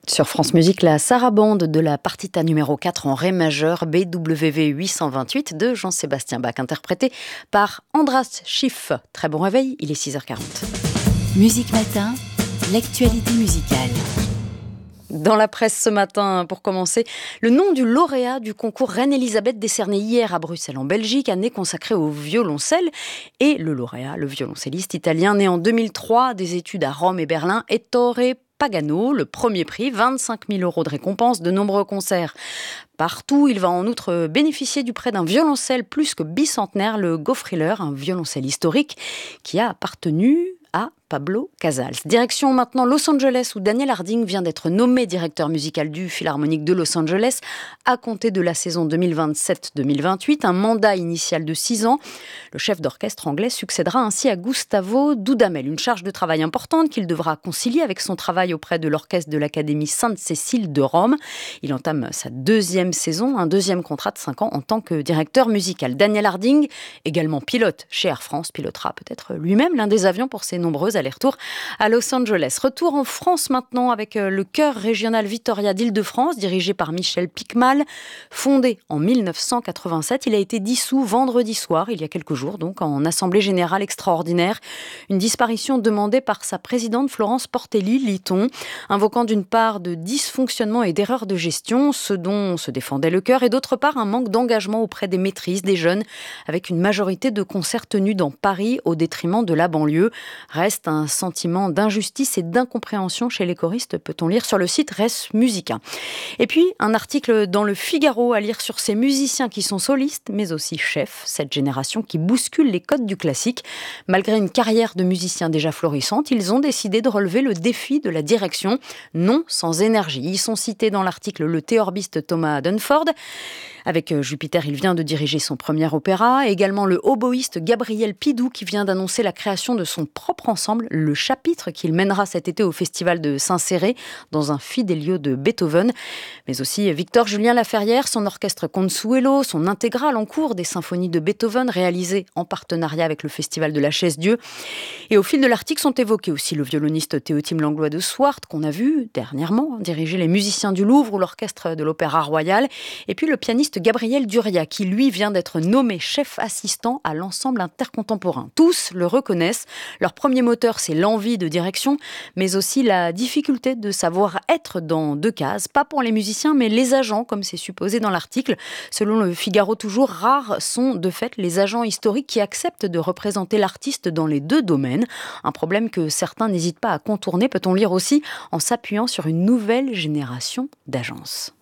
Sur France Musique, la sarabande de la partita numéro 4 en ré majeur BWV 828 de Jean-Sébastien Bach, interprété par Andras Schiff. Très bon réveil, il est 6h40. Musique Matin, l'actualité musicale. Dans la presse ce matin, pour commencer, le nom du lauréat du concours Reine-Elisabeth décerné hier à Bruxelles en Belgique, année consacrée au violoncelle. Et le lauréat, le violoncelliste italien né en 2003, des études à Rome et Berlin, Ettore Pagano, le premier prix, 25 000 € de récompense, de nombreux concerts partout. Il va en outre bénéficier du prêt d'un violoncelle plus que bicentenaire, le Gofriller, un violoncelle historique qui a appartenu à Pablo Casals. Direction maintenant Los Angeles où Daniel Harding vient d'être nommé directeur musical du Philharmonique de Los Angeles à compter de la saison 2027-2028, un mandat initial de 6 ans. Le chef d'orchestre anglais succédera ainsi à Gustavo Dudamel, une charge de travail importante qu'il devra concilier avec son travail auprès de l'orchestre de l'Académie Sainte-Cécile de Rome. Il entame sa deuxième saison, un deuxième contrat de 5 ans en tant que directeur musical. Daniel Harding, également pilote chez Air France, pilotera peut-être lui-même l'un des avions pour ses nombreux allers-retours à Los Angeles. Retour en France maintenant avec le chœur régional Vitoria d'Île-de-France, dirigé par Michel Picmal. Fondé en 1987, il a été dissous vendredi soir, il y a quelques jours, donc en assemblée générale extraordinaire. Une disparition demandée par sa présidente Florence Portelli, lit-on, invoquant d'une part de dysfonctionnement et d'erreurs de gestion, ce dont se défendait le chœur, et d'autre part un manque d'engagement auprès des maîtrises, des jeunes, avec une majorité de concerts tenus dans Paris au détriment de la banlieue. Reste un sentiment d'injustice et d'incompréhension chez les choristes, peut-on lire sur le site Res Musica. Et puis, un article dans le Figaro à lire sur ces musiciens qui sont solistes, mais aussi chefs, cette génération qui bouscule les codes du classique. Malgré une carrière de musiciens déjà florissante, ils ont décidé de relever le défi de la direction, non sans énergie. Ils sont cités dans l'article le théorbiste Thomas Dunford. Avec Jupiter, il vient de diriger son premier opéra. Également le oboïste Gabriel Pidou qui vient d'annoncer la création de son propre ensemble, le Chapitre, qu'il mènera cet été au festival de Saint-Céré dans un Fidelio de Beethoven. Mais aussi Victor Julien Laferrière, son orchestre Consuelo, son intégrale en cours des symphonies de Beethoven réalisées en partenariat avec le festival de la Chaise-Dieu. Et au fil de l'article sont évoqués aussi le violoniste Théotime Langlois de Swart qu'on a vu dernièrement diriger les musiciens du Louvre ou l'orchestre de l'Opéra Royal. Et puis le pianiste Gabriel Duria, qui lui vient d'être nommé chef assistant à l'ensemble intercontemporain. Tous le reconnaissent. Leur premier moteur, c'est l'envie de direction, mais aussi la difficulté de savoir être dans 2 cases. Pas pour les musiciens, mais les agents, comme c'est supposé dans l'article. Selon le Figaro toujours, rares sont de fait les agents historiques qui acceptent de représenter l'artiste dans les 2 domaines. Un problème que certains n'hésitent pas à contourner, peut-on lire aussi, en s'appuyant sur une nouvelle génération d'agences.